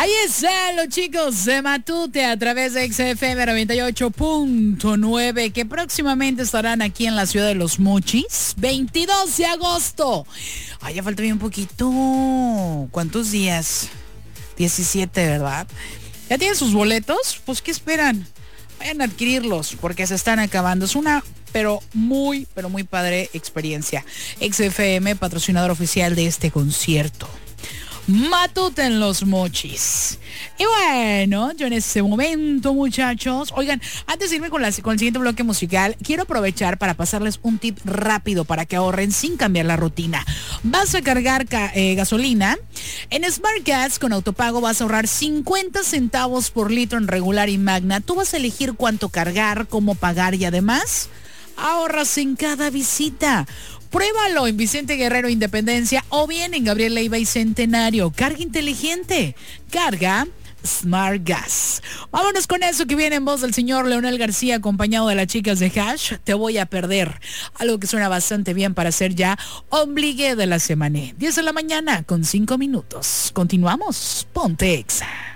Ahí están los chicos de Matute a través de XFM 98.9 que próximamente estarán aquí en la ciudad de Los Mochis, 22 de agosto. Ay, ya falta bien poquito. ¿Cuántos días? 17, ¿verdad? ¿Ya tienen sus boletos? Pues, ¿qué esperan? Vayan a adquirirlos porque se están acabando. Es una pero muy padre experiencia. XFM, patrocinador oficial de este concierto. Matute en Los Mochis. Y bueno, yo en este momento, muchachos, oigan, antes de irme con el siguiente bloque musical, quiero aprovechar para pasarles un tip rápido para que ahorren sin cambiar la rutina. Vas a cargar gasolina. En Smart Gas con autopago vas a ahorrar 50 centavos por litro en regular y magna. Tú vas a elegir cuánto cargar, cómo pagar y además ahorras en cada visita. Pruébalo en Vicente Guerrero Independencia o bien en Gabriel Leiva y Centenario. Carga inteligente. Carga Smart Gas. Vámonos con eso que viene en voz del señor Leonel García acompañado de las chicas de Hash. Te voy a perder. Algo que suena bastante bien para ser ya Obligue de la semana. 10 de la mañana con 5 minutos. Continuamos. Ponte Exa.